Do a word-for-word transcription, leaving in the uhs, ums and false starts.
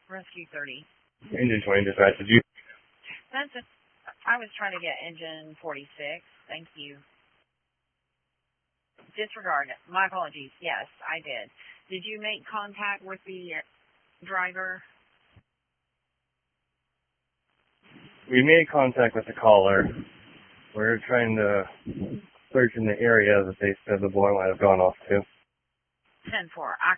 Rescue thirty. Engine twenty dispatch, did you? That's a, I was trying to get engine forty-six. Thank you. Disregard. My apologies. Yes, I did. Did you make contact with the driver? We made contact with the caller. We're trying to search in the area that they said the boy might have gone off to. ten four. I